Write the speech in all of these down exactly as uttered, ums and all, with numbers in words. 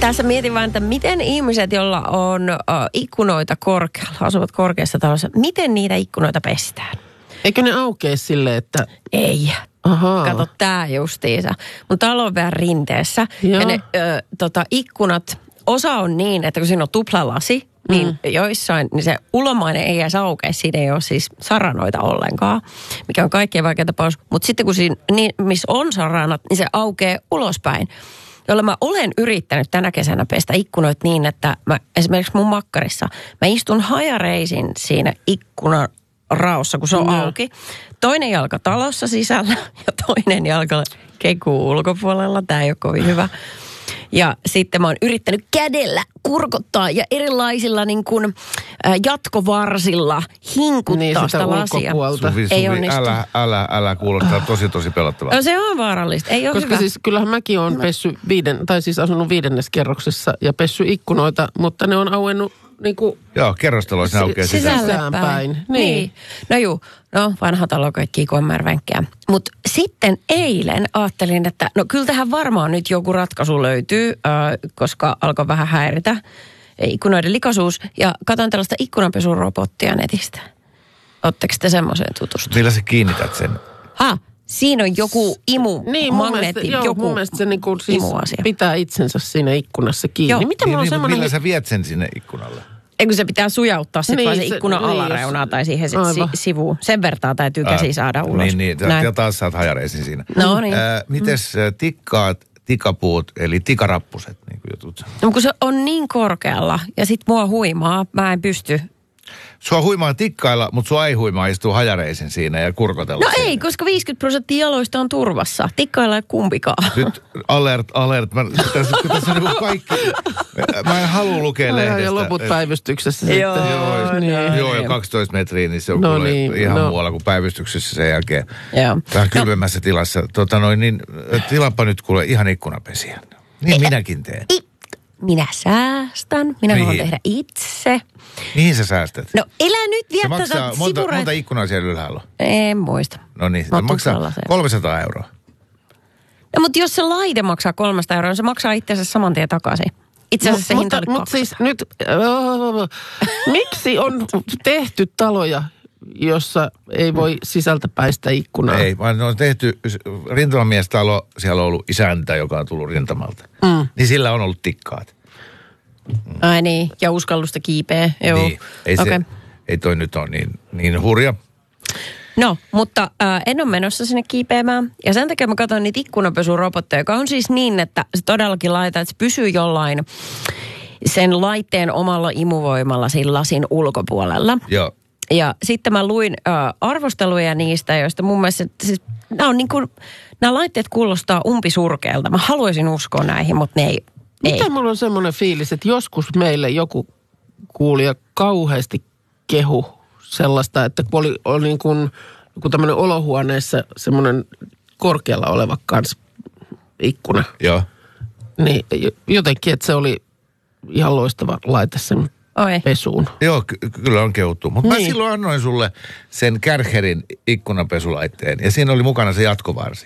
Tässä mietin vaan, että miten ihmiset, joilla on uh, ikkunoita korkealla, asuvat korkeassa talossa, miten niitä ikkunoita pestään? Eikö ne aukea silleen, että... Ei. Ahaa. Kato tää justiinsa. Mun talo on vähän rinteessä. Joo. Ja ne ö, tota, ikkunat, osa on niin, että kun siinä on tuplalasi, niin mm. joissain, niin se ulomainen ei edes aukea. Siinä ei ole siis saranoita ollenkaan, mikä on kaikkein vaikea tapaus. Mutta sitten kun siinä, niin, missä on saranat, niin se aukeaa ulospäin. Jolla mä olen yrittänyt tänä kesänä pestä ikkunoita niin, että mä, esimerkiksi mun makkarissa, mä istun hajareisin siinä ikkunan raossa, kun se on mm. auki. Toinen jalka talossa sisällä ja toinen jalka kekuu ulkopuolella. Tämä ei ole kovin hyvä. Ja sitten mä oon yrittänyt kädellä kurkottaa ja erilaisilla niin kuin, äh, jatkovarsilla hinkuttaa niin, sitä sitä lasia. Suvi, Suvi, älä, älä, älä kuulostaa tosi, tosi pelottavaa. No se on vaarallista, ei ole Koska hyvä. siis kyllähän mäkin oon pessy viiden, tai siis asunut viidenneskerroksessa ja pessy ikkunoita, mutta ne on auennut niin kuin... Joo, kerrostaloissa ne aukeaa sisälle sisäänpäin. päin. Niin. niin. No juu, no vanha talo kaikki kommervenkkejä. Mutta sitten eilen ajattelin, että no kyllä tähän varmaan nyt joku ratkaisu löytyy, äh, koska alkoi vähän häiritä ikkunoiden likaisuus. Ja katsoin tällaista ikkunanpesurobottia netistä. Oletteko te semmoiseen tutustunut? Millä sä kiinnität sen? Ha, siinä on joku imu, niin, magneetti, mielestä, joo, joku mun mielestä se niinku siis pitää itsensä siinä ikkunassa kiinni. Joo. Mitä niin, mulla on niin, semmoinen... millä sä viet sen sinne ikkunalle? Eikö se pitää sujauttaa sitten Niin, vaan se se- ikkunan niin, alareunaa jos- tai siihen si- Aivan. sivuun. Sen vertaa täytyy käsi Ää, saada ulos. Niin, niin. Näin. Ja taas sä oot hajareisin siinä. No niin. Ää, mites mm. tikkaat, tikapuut, eli tikarappuset, niin kuin jutut sanoo? No kun se on niin korkealla ja sit mua huimaa, mä en pysty. Sua huimaa tikkailla, mutta sua ei huimaa istua hajareisin siinä ja kurkotella No siinä. ei, koska viisikymmentä prosenttia jaloista on turvassa. Tikkailla ei kumpikaan. Nyt alert, alert. Mä, tässä, tässä on niin kaikki. Mä en halua lukea lehdestä. Ja loput päivystyksessä Joo, sitten. Joo, niin. joo, ja kaksitoista metriä, niin se on No no niin, niin, ihan no. muualla kuin päivystyksessä sen jälkeen. Joo. Vähän kylmemmässä tilassa. Tota noin, niin tilappa nyt kuule ihan ikkunapesiä. Niin minäkin teen. I, minä säästän, minä haluan Mihin? tehdä itse. Mihin sä säästät? No elä nyt Se vielä maksaa, tätä monta, sivureita. monta ikkunaa siellä ylhäällä on? En muista. No niin, Mä se maksaa tuplalla sen. kolmesataa euroa. No mutta jos se laite maksaa kolmesta euroa, se maksaa itse asiassa saman tien takaisin. Itse asiassa se hinta mutta, oli mutta siis kaksisataa. nyt, äh, miksi on tehty taloja, jossa ei voi sisältä päästä ikkunaa? Ei, vaan ne on tehty, rintamamiestalo, siellä on ollut isäntä, joka on tullut rintamalta. Mm. Niin sillä on ollut tikkaat. Ai niin, ja uskallusta kiipeä. Joo. Niin, ei, se, Okei. ei toi nyt ole niin, niin hurja. No, mutta äh, en ole menossa sinne kiipeämään. Ja sen takia mä katson niitä ikkunanpesurobotteja, joka on siis niin, että se todellakin laittaa, että se pysyy jollain sen laitteen omalla imuvoimalla siinä lasin ulkopuolella. Joo. Ja sitten mä luin äh, arvosteluja niistä, joista mun mielestä siis, nämä, on niin kuin, nämä laitteet kuulostaa umpisurkealta. Mä haluaisin uskoa näihin, mutta ne ei. Mitä ei. mulla on semmoinen fiilis, että joskus meille joku kuulija kauheasti kehu sellaista, että kun oli, oli niin kuin, kun tämmöinen olohuoneessa semmoinen korkealla oleva kans ikkuna, Joo. niin jotenkin, että se oli ihan loistava laite sen Oi. pesuun. Joo, ky- kyllä on kehuttu. Mutta niin. Niin. mä silloin annoin sulle sen Kärcherin ikkunanpesulaitteen. Ja siinä oli mukana se jatkovarsi,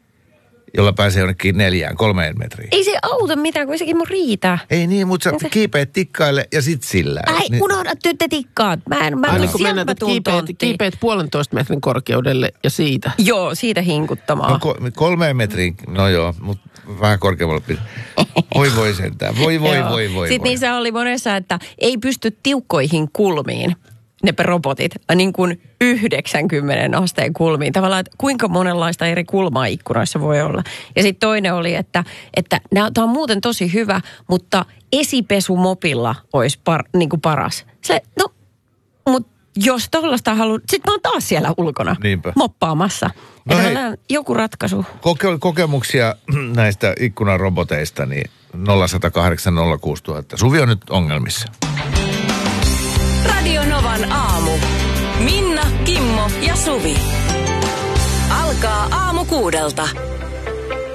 jolla pääsee jonnekin neljään, kolmeen metriin. Ei se auta mitään, kun sekin mun riitä. Ei niin, mutta sä kiipeät tikkaille ja sit sillä. Ai, niin. Unohda tyttö tikkaat. Mä en, mä Aina en kun sieltä mennät, mä että tuun kiipeät, tonttiin. kiipeät puolentoista metrin korkeudelle ja siitä. Joo, siitä hinkuttamaan. No, ko- kolmeen metriin, no joo, mutta vähän korkeammalla pitää. Voi voi sentään, voi voi Joo. voi voi. Sitten voi. niissä oli monessa, että ei pysty tiukkoihin kulmiin, ne robotit, niin kuin yhdeksänkymmentä asteen kulmiin. Tavallaan, että kuinka monenlaista eri kulmaa ikkunoissa voi olla. Ja sitten toinen oli, että, että tämä on muuten tosi hyvä, mutta esipesumopilla olisi par, niin kuin paras. Se, no, mutta jos tollaista haluaa, sitten mä oon taas siellä ulkona Niinpä. moppaamassa. No Että hei. on joku ratkaisu. Koke- kokemuksia näistä ikkunaroboteista, niin nolla yksi nolla kahdeksan nolla kuusi nolla nolla nolla. Suvi on nyt ongelmissa. Radio Novan aamu. Minna, Kimmo ja Suvi. Alkaa aamu kuudelta.